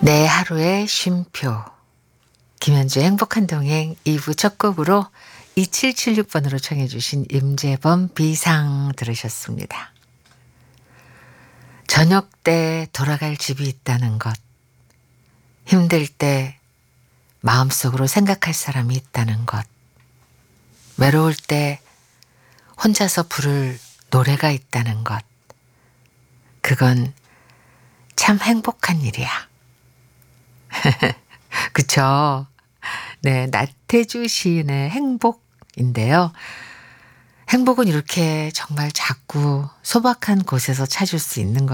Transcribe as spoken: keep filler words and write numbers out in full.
내 하루의 쉼표. 김현주의 행복한 동행 이 부 첫 곡으로 이칠칠육 번으로 청해 주신 임재범 비상 들으셨습니다. 저녁 때 돌아갈 집이 있다는 것. 힘들 때 마음속으로 생각할 사람이 있다는 것. 외로울 때 혼자서 부를 노래가 있다는 것. 그건 참 행복한 일이야. 그쵸? 네, 나태주 시인의 행복인데요. 행복은 이렇게 정말 작고 소박한 곳에서 찾을 수 있는